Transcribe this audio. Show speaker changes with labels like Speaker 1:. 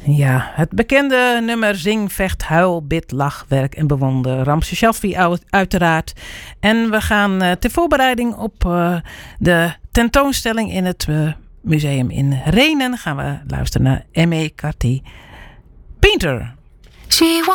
Speaker 1: Ja, het bekende nummer Zing, Vecht, Huil, Bid, Lach, Werk en Bewonder. Ramses Shaffi uiteraard. En we gaan ter voorbereiding op de tentoonstelling in het museum in Rhenen gaan we luisteren naar M.E. Carty Painter.